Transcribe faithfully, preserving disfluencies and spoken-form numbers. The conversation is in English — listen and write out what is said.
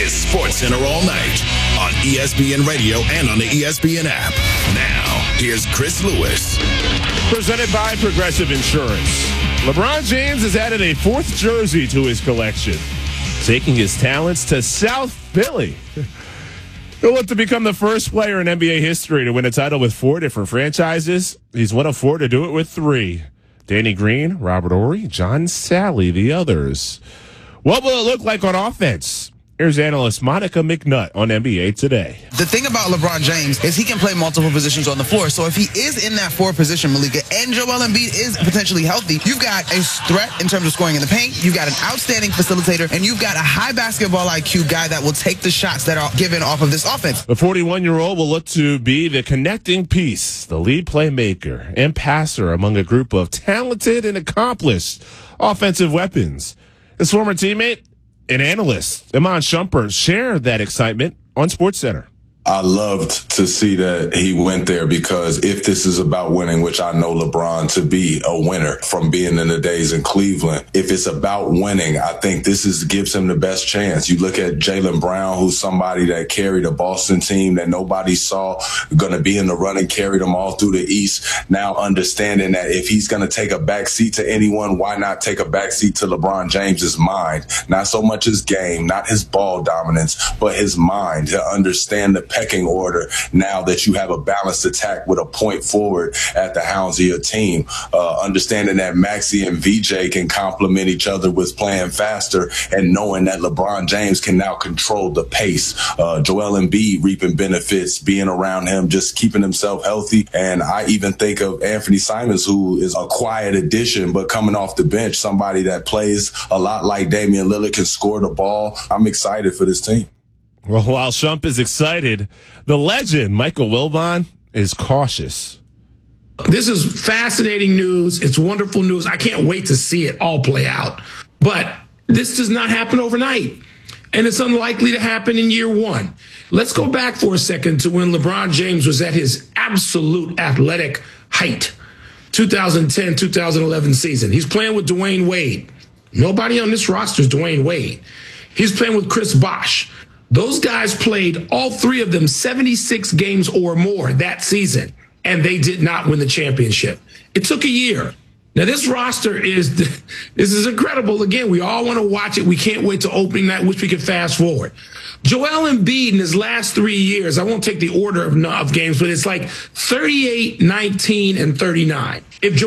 is SportsCenter all night on E S P N Radio and on the E S P N app. Now, here's Chris Lewis. Presented by Progressive Insurance. LeBron James has added a fourth jersey to his collection, taking his talents to South Philly. He'll look to become the first player in N B A history to win a title with four different franchises. He's one of four to do it with three. Danny Green, Robert Horry, John Salley, the others. What will it look like on offense? Here's analyst Monica McNutt on N B A Today. The thing about LeBron James is he can play multiple positions on the floor. So if he is in that four position, Malika, and Joel Embiid is potentially healthy, you've got a threat in terms of scoring in the paint. You've got an outstanding facilitator, and you've got a high basketball I Q guy that will take the shots that are given off of this offense. The forty-one-year-old will look to be the connecting piece, the lead playmaker and passer among a group of talented and accomplished offensive weapons. His former teammate and analyst, Iman Shumpert, shared that excitement on SportsCenter. I loved to see that he went there because if this is about winning, which I know LeBron to be a winner from being in the days in Cleveland, if it's about winning, I think this is gives him the best chance. You look at Jaylen Brown, who's somebody that carried a Boston team that nobody saw going to be in the running, carried them all through the East. Now understanding that if he's going to take a backseat to anyone, why not take a backseat to LeBron James's mind? Not so much his game, not his ball dominance, but his mind to understand the pecking order now that you have a balanced attack with a point forward at the hounds of your team. Uh, understanding that Maxey and V J can complement each other with playing faster and knowing that LeBron James can now control the pace. Uh, Joel Embiid reaping benefits, being around him, just keeping himself healthy. And I even think of Anthony Simons, who is a quiet addition, but coming off the bench, somebody that plays a lot like Damian Lillard, can score the ball. I'm excited for this team. Well, while Shump is excited, the legend, Michael Wilbon, is cautious. This is fascinating news. It's wonderful news. I can't wait to see it all play out. But this does not happen overnight, and it's unlikely to happen in year one. Let's go back for a second to when LeBron James was at his absolute athletic height, two thousand ten, two thousand eleven season. He's playing with Dwayne Wade. Nobody on this roster is Dwayne Wade. He's playing with Chris Bosh. Those guys played, all three of them, seventy-six games or more that season, and they did not win the championship. It took a year. Now, this roster is this is incredible. Again, we all want to watch it. We can't wait to opening night, which we can fast forward. Joel Embiid in his last three years, I won't take the order of, of games, but it's like thirty-eight, nineteen, and thirty-nine. If